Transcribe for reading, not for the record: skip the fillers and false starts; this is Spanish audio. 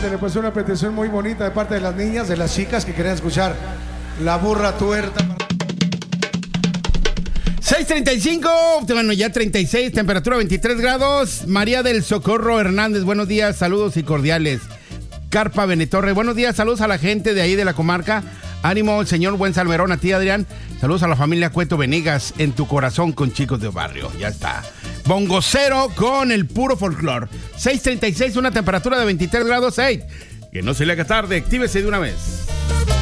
Ándale, pues una petición muy bonita de parte de las niñas, de las chicas que querían escuchar La Burra Tuerta. 6:35, bueno, ya 36, temperatura 23 grados. María del Socorro Hernández, buenos días, saludos y cordiales. Carpa Benetorre, buenos días, saludos a la gente de ahí de la comarca. Ánimo, señor Buen Salmerón, a ti, Adrián. Saludos a la familia Cueto Venegas, en tu corazón con chicos de barrio. Ya está. Bongocero con el puro folclor. 6:36, una temperatura de 23 grados 6. Que no se le haga tarde, actívese de una vez.